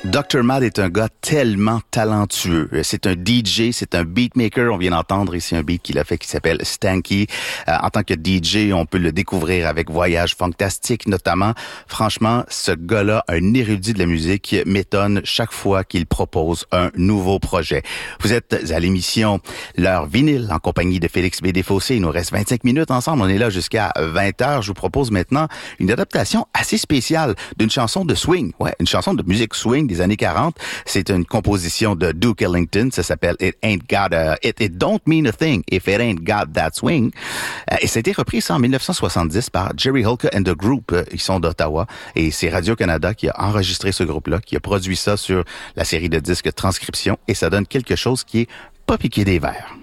Dr. Mad est un gars tellement talentueux. C'est un DJ, c'est un beatmaker. On vient d'entendre ici un beat qu'il a fait qui s'appelle Stanky. En tant que DJ, on peut le découvrir avec Voyage Fantastique notamment. Franchement, ce gars-là, un érudit de la musique, m'étonne chaque fois qu'il propose un nouveau projet. Vous êtes à l'émission L'heure vinyle en compagnie de Félix B. Desfossés. Il nous reste 25 minutes ensemble. On est là jusqu'à 20h. Je vous propose maintenant une adaptation assez spéciale d'une chanson de swing. Ouais, une chanson de musique swing des années 40. C'est une composition de Duke Ellington. Ça s'appelle It Don't Mean a Thing If It Ain't Got That Swing. Et ça a été repris en 1970 par Jerry Hulka and the Group. Ils sont d'Ottawa. Et c'est Radio-Canada qui a enregistré ce groupe-là, qui a produit ça sur la série de disques Transcription. Et ça donne quelque chose qui est pas piqué des verres.